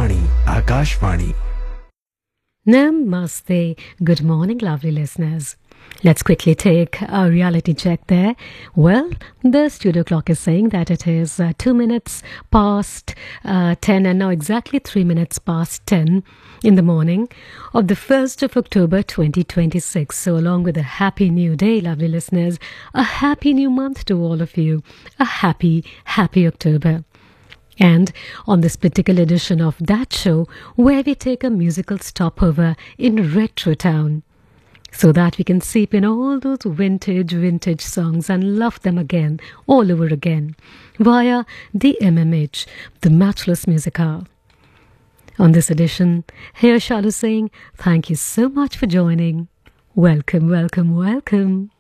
Vani, Akashvani. Namaste. Good morning, lovely listeners. Let's quickly take a reality check there. Well, the studio clock is saying that it is 2 minutes past 10 and now exactly 3 minutes past 10 in the morning of the 1st of October 2026. So along with a happy new day, lovely listeners, a happy new month to all of you. A happy, happy October. And on this particular edition of That Show, where we take a musical stopover in Retro Town, so that we can seep in all those vintage songs and love them again, all over again, via the MMH, the Matchless Music Hour. On this edition, here Shalu saying, thank you so much for joining. Welcome, welcome, welcome.